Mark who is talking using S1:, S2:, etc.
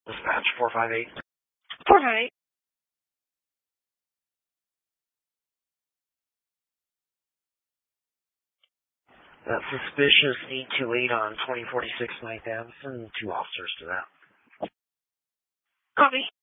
S1: Dispatch 458.
S2: 458.
S1: That suspicious E28 on 2046 9th Ave. Send 2 officers to that.
S2: Copy.